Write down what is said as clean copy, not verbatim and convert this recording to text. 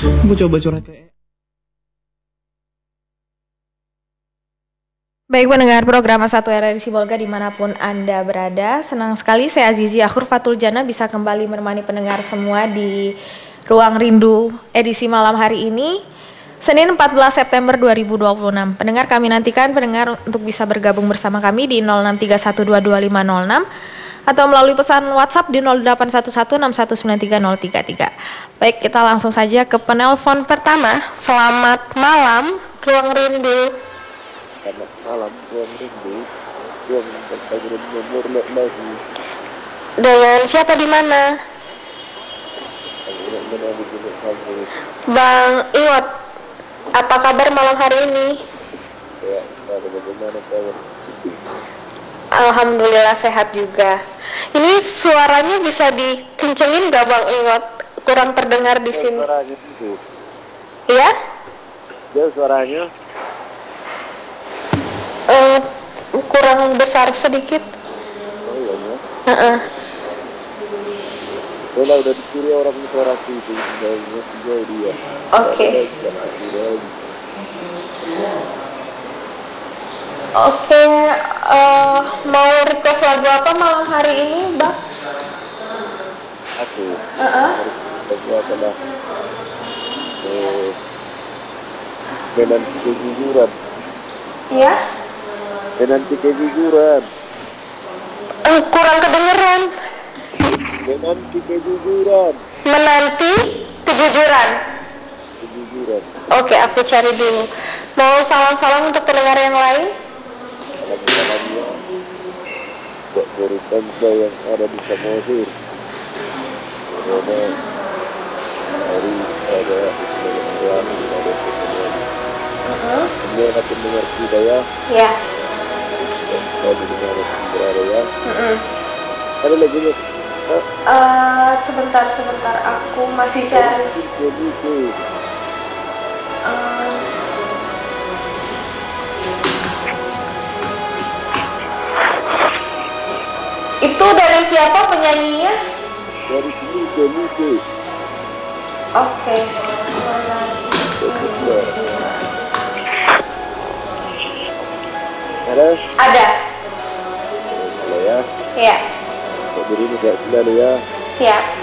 Gue coba curhat ke. Baik pendengar program A1 RRI Sibolga dimanapun Anda berada, senang sekali saya Azizi Akhur Fatul Jana bisa kembali menemani pendengar semua di Ruang Rindu edisi malam hari ini, Senin 14 September 2026. Pendengar, kami nantikan pendengar untuk bisa bergabung bersama kami di 0631225506 atau melalui pesan WhatsApp di 0811619333. Baik, kita langsung saja ke penelpon pertama. Selamat malam, Ruang Rindu. Selamat malam, Ruang Rindu. Ruang berbagi umur lagi. Dengan siapa di mana? Bang Iwat, apa kabar malam hari ini? Ya, bagaimana kabar? Alhamdulillah sehat juga. Ini suaranya bisa dikencengin gak Bang Iwat? Kurang terdengar di sini. Suaranya itu. Iya? Ya, suaranya. Kurang besar sedikit. Oh iya ya. Udah dicuri orang suara itu. Jauh dia. Oke. Oke, mau request lagu apa malam hari ini, Bang? Aku. Aku adalah menanti kejujuran. Iya? Menanti kejujuran. Kurang kedengeran. Menanti kejujuran. Menanti kejujuran. Kejujuran. Oke, aku cari dulu. Mau salam-salam untuk pendengar yang lain? Salam-salamnya buat guru bangsa yang ada di Samosir. Karena hari ada Islam ada pertemuan. Ini akan mendengar kita ya. Ya. Saya mendengar berada ya. Ada lagunya. Sebentar, aku masih cari. Itu dari siapa penyanyinya? Dari sini ke Mike. Oke. Ada. Halo ya. Iya. Jadi ini saya selalu ya. Siap.